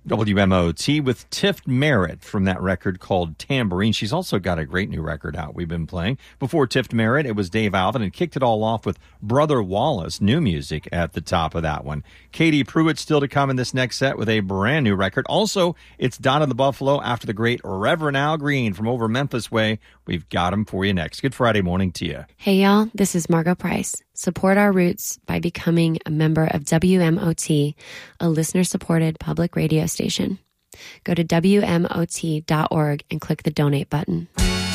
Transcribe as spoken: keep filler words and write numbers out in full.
W M O T with Tiff Merritt from that record called Tambourine. She's also got a great new record out we've been playing. Before Tiff Merritt, it was Dave Alvin, and kicked it all off with Brother Wallace, new music at the top of that one. Katie Pruitt still to come in this next set with a brand new record. Also, it's Donna the Buffalo after the great Reverend Al Green from over Memphis way. We've got him for you next. Good Friday morning to you. Hey, y'all. This is Margot Price. Support our roots by becoming a member of W M O T, a listener-supported public radio station. Go to W M O T dot org and click the donate button.